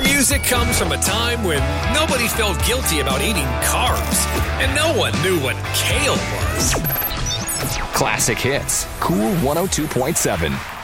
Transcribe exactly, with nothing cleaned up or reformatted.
music comes from a time when nobody felt guilty about eating carbs, and no one knew what kale was. Classic Hits, Cool one oh two point seven.